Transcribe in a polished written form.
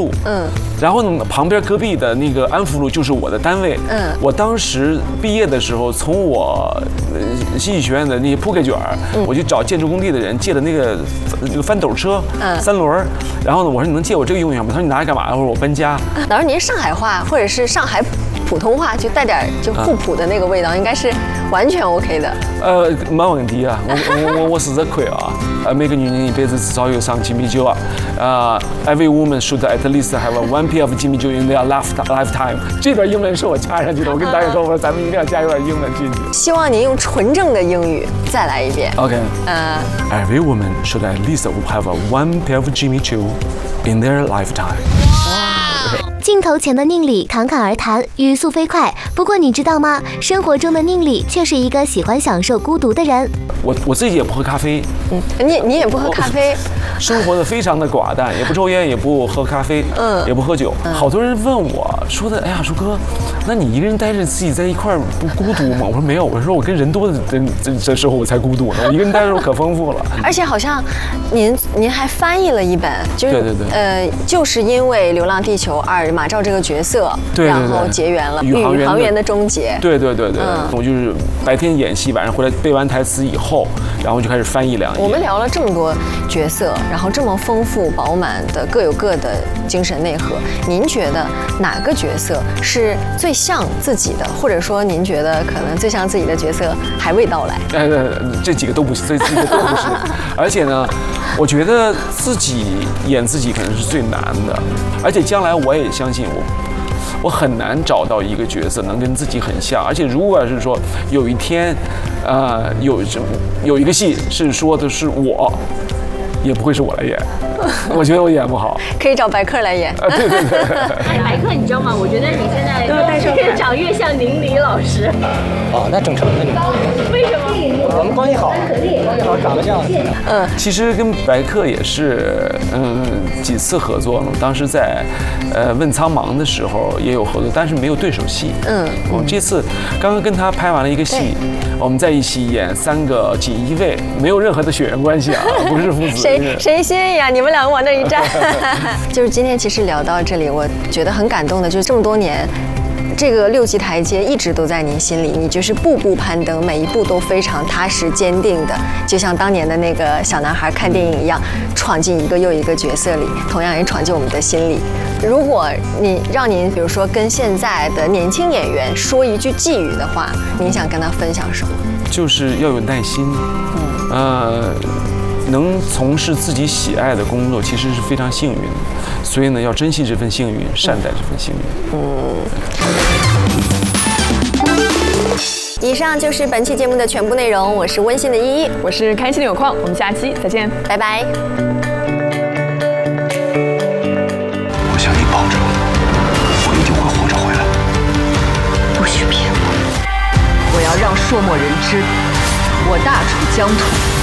路，然后呢，旁边隔壁的那个安福路就是我的单位，我当时毕业的时候，从我戏剧学院的那些铺盖卷我去找建筑工地的人借的那个翻斗车，3轮，然后呢，我说你能借我这个用一下吗？他说你拿着干嘛？我说我搬家。 老师，您上海话或者是上海普通话，就带点就互补的那个味道，应该是完全 OK 的。 没问题啊，我是这块啊。每个女人一辈子至少有上吉米酒啊。Every woman should at least have one pair of Jimmy Choo in their lifetime。这段英文是我加上去的，我跟大家说，我说咱们一定要加一段英文进去。 希望您用纯正的英语再来一遍。 OK。Every woman should at least have one pair of Jimmy Choo in their lifetime。 镜头前的宁理侃侃而谈，语速飞快。不过你知道吗？生活中的宁理却是一个喜欢享受孤独的人。 我自己也不喝咖啡， 你也不喝咖啡， 生活的非常的寡淡，也不抽烟，也不喝咖啡，也不喝酒。好多人问我说的，哎呀，舒哥，那你一个人待着自己在一块儿不孤独吗？我说没有，我说我跟人多的这时候我才孤独呢，我一个人待着可丰富了。 而且好像您还翻译了一本，就是对， 就是因为《流浪地球2》马照这个角色，然后结缘了宇航员的终结。对， 我就是白天演戏，晚上回来背完台词以后，然后就开始翻译2页。 我们聊了这么多角色，然后这么丰富饱满的，各有各的精神内核。您觉得哪个角色是最像自己的，或者说您觉得可能最像自己的角色还未到来？ 这几个都不是，这几个都不是。而且呢，我觉得自己演自己可能是最难的，而且将来我也相信我很难找到一个角色能跟自己很像，而且如果是说有一天，有一个戏是说的是我，也不会是我来演，我觉得我演不好， 可以找白客来演。 对。 白客，你知道吗？我觉得你现在越长越像宁理老师。 哦，那正常的。 为什么？ 我们关系好，长得像。 其实跟白客也是几次合作了，当时在问苍茫的时候也有合作，但是没有对手戏。我们这次刚刚跟他拍完了一个戏，我们在一起演3个锦衣卫，没有任何的血缘关系啊，不是父子。 谁心意啊？你们2个往那一站。就是今天其实聊到这里，我觉得很感动的，就是这么多年。这个6级台阶一直都在您心里，你就是步步攀登，每一步都非常踏实坚定的，就像当年的那个小男孩看电影一样，闯进一个又一个角色里，同样也闯进我们的心里。如果让您比如说跟现在的年轻演员说一句寄语的话，您想跟他分享什么？就是要有耐心，能从事自己喜爱的工作，其实是非常幸运的，所以呢，要珍惜这份幸运，善待这份幸运。以上就是本期节目的全部内容，我是温馨的依依， 我是开心的有矿，我们下期再见， 拜拜。 我向你保证，我一定会活着回来。 不许骗我！我要让朔漠人知，我大楚疆土